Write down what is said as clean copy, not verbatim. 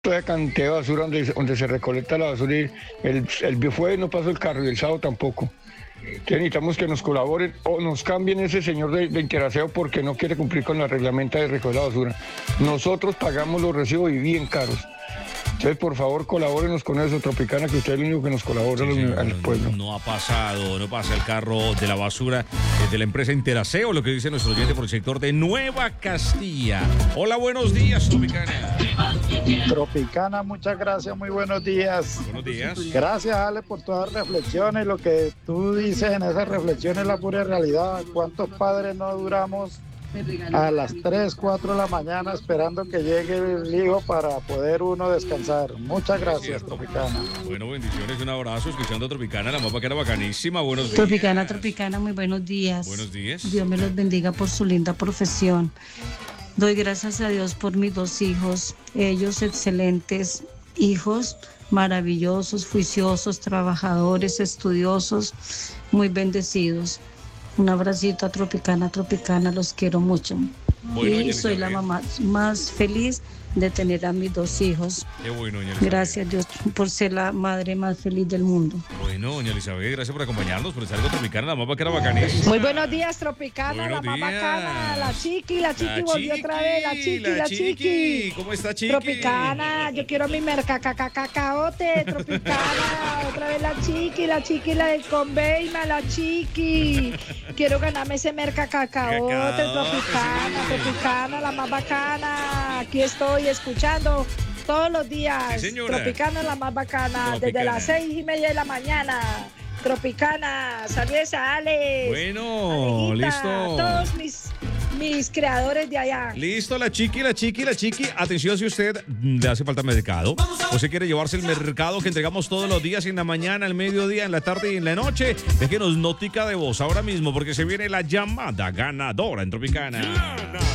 toda cantidad de basura donde se recolecta la basura y el jueves no pasó el carro y el sábado tampoco. Entonces necesitamos que nos colaboren o nos cambien ese señor de Interaseo porque no quiere cumplir con la reglamenta de recoger la basura. Nosotros pagamos los recibos y bien caros. Entonces, por favor, colabórenos con eso, Tropicana, que usted es el único que nos colabora al pueblo. No pasa el carro de la basura de la empresa Interaseo, lo que dice nuestro oyente por el sector de Nueva Castilla. Hola, buenos días, Tropicana. Tropicana, muchas gracias, muy buenos días. Buenos días. Gracias, Ale, por todas las reflexiones. Lo que tú dices en esas reflexiones es la pura realidad. ¿Cuántos padres no duramos a las 3, 4 de la mañana esperando que llegue el hijo para poder uno descansar? Muchas gracias, Tropicana. Bueno, bendiciones, un abrazo, escuchando a Tropicana, la más bacana, bacanísima. Buenos días. Tropicana, muy buenos días. Buenos días. Dios me los bendiga por su linda profesión. Doy gracias a Dios por mis 2 hijos, ellos excelentes hijos, maravillosos, juiciosos, trabajadores, estudiosos, muy bendecidos. Un abracito a Tropicana, los quiero mucho. Bueno, y soy la mamá más feliz de tener a mis 2 hijos. Qué bueno, doña Elizabeth. Gracias Dios por ser la madre más feliz del mundo. Bueno, doña Elizabeth, gracias por acompañarnos, por estar con Tropicana, la más bacana, bacanísima. Muy buenos días, Tropicana, Buenos la más días. bacana, la chiqui volvió otra vez, la chiqui. ¿Cómo está, chiqui? Tropicana, yo quiero mi mercacacacaote, Tropicana, otra vez la chiqui, la del Conveima, la chiqui. Quiero ganarme ese mercacacaote, Tropicana, la más bacana. Aquí estoy escuchando todos los días. Sí, señora. Tropicana, la más bacana, Tropicana. desde las 6:30 de la mañana. Tropicana, saludos a Ale. Bueno, Alejita, listo. a todos mis creadores de allá. Listo, la chiqui. Atención, si usted le hace falta mercado o se quiere llevarse el mercado que entregamos todos los días, en la mañana, al mediodía, en la tarde y en la noche, déjenos notica de voz ahora mismo porque se viene la llamada ganadora en Tropicana.